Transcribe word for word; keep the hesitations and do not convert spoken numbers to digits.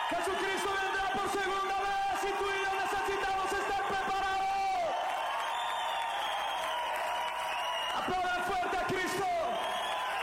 Jesucristo vendrá por segunda vez y tú y yo necesitamos estar preparados. Aplaudan fuerte.